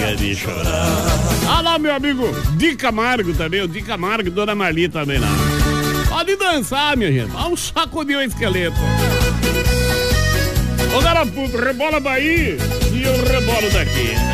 chega de chorar. Ah lá, meu amigo Di Camargo também, o Di Camargo e Dona Marli também lá. Pode dançar, minha gente. Olha um sacudiu o esqueleto. Ô, Garaputo, rebola daí e eu rebolo daqui.